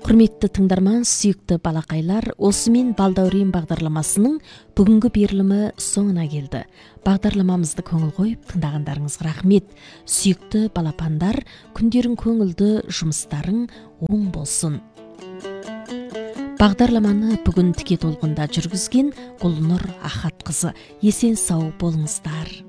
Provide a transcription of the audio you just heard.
Құрметті тыңдарман, сүйікті балақайлар, осымен Балдәурен бағдарламасының бүгінгі берілімі соңына келді. Бағдарламамызды көңіл қойып тыңдағандарыңызға рахмет. Сүйікті балапандар, күндерің көңілді, жұмыстарың оң болсын. Бағдарламаны бүгін тіке толқында жүргізген Гүлнұр Ахатқызы. Есен сау болыңыздар.